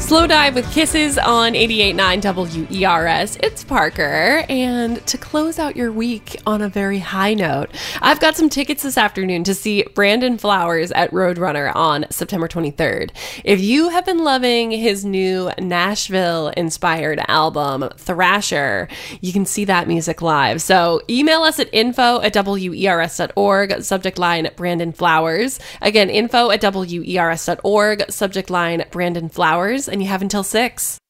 Slow Dive with Kisses on 88.9 WERS. It's Parker. And to close out your week on a very high note, I've got some tickets this afternoon to see Brandon Flowers at Roadrunner on September 23rd. If you have been loving his new Nashville-inspired album, Thrasher, you can see that music live. So email us at info@wers.org, subject line Brandon Flowers. Again, info@wers.org, subject line Brandon Flowers. And you have until 6.